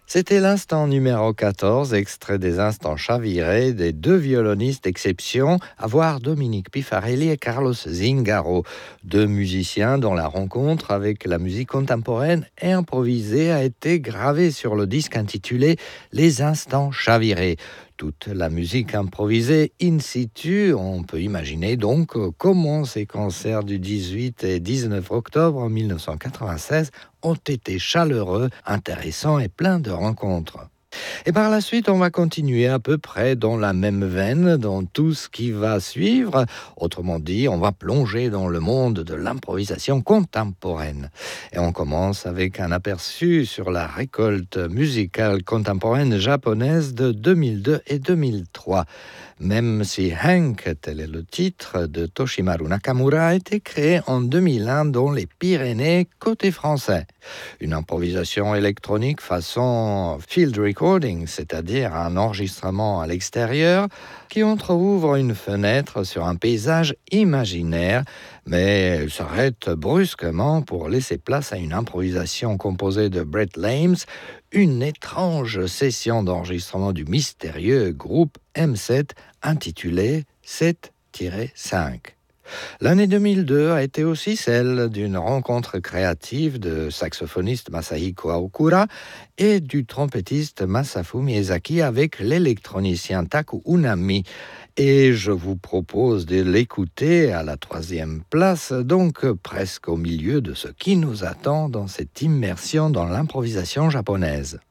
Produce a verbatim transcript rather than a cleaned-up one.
C'était l'instant numéro quatorze, extrait des instants chavirés des deux violonistes exception, à voir Dominique Pifarelli et Carlos Zingaro, deux musiciens dont la rencontre avec la musique contemporaine et improvisée a été gravée sur le disque intitulé Les instants chavirés. Toute la musique improvisée in situ, on peut imaginer donc comment ces concerts du dix-huit et dix-neuf octobre mille neuf cent quatre-vingt-seize ont été chaleureux, intéressants et pleins de rencontres. Et par la suite, on va continuer à peu près dans la même veine dans tout ce qui va suivre. Autrement dit, on va plonger dans le monde de l'improvisation contemporaine. Et on commence avec un aperçu sur la récolte musicale contemporaine japonaise de deux mille deux et deux mille trois. Même si Hank, tel est le titre de Toshimaru Nakamura, a été créé en deux mille un dans les Pyrénées, côté français. Une improvisation électronique façon field recording, c'est-à-dire un enregistrement à l'extérieur qui entrouvre une fenêtre sur un paysage imaginaire, mais s'arrête brusquement pour laisser place à une improvisation composée de Brett Lames, une étrange session d'enregistrement du mystérieux groupe M sept intitulée sept cinq. L'année deux mille deux a été aussi celle d'une rencontre créative de saxophoniste Masahiko Aokura et du trompettiste Masafu Miyazaki avec l'électronicien Taku Unami. Et je vous propose de l'écouter à la troisième place, donc presque au milieu de ce qui nous attend dans cette immersion dans l'improvisation japonaise.